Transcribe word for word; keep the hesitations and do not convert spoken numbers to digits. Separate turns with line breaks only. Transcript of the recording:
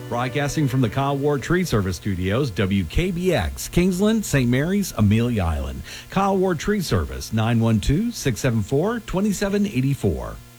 Broadcasting from the Kyle Ward Tree Service Studios, W K B X, Kingsland, Saint Mary's, Amelia Island. Kyle Ward Tree Service, nine one two, six seven four, two seven eight four.